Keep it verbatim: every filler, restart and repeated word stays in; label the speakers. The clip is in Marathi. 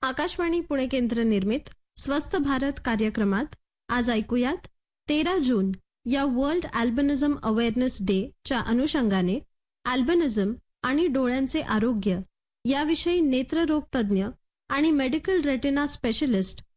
Speaker 1: आकाशवाणी पुणे केंद्र निर्मित स्वस्थ भारत कार्यक्रमात आज ऐकूयात तेरा जून या वर्ल्ड अल्बिनिझम अवेअरनेस डे च्या अनुषंगाने अल्बिनिझम आणि डोळ्यांचे आरोग्य याविषयी नेत्ररोग तज्ञ आणि मेडिकल रेटिना स्पेशलिस्ट